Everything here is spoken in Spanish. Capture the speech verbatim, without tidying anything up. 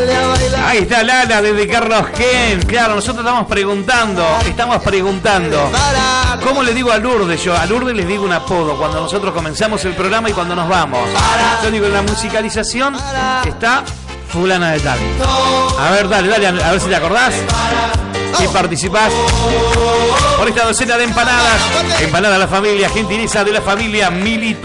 Ahí está Lala desde Carlos Gen. Claro, nosotros estamos preguntando, estamos preguntando. ¿Cómo le digo a Lourdes yo? A Lourdes les digo un apodo cuando nosotros comenzamos el programa y cuando nos vamos. Yo digo, en la musicalización está fulana de tal. A ver, dale, dale, a ver si te acordás. Si participás por esta docena de empanadas. Empanada La Familia, gentiliza de la familia Milito.